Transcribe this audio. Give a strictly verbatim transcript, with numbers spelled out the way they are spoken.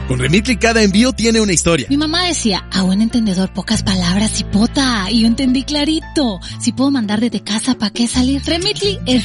Con Remitly cada envío tiene una historia. Mi mamá decía, a buen entendedor pocas palabras, hipota. Y yo entendí clarito. Si puedo mandar desde casa, ¿para qué salir? Remitly es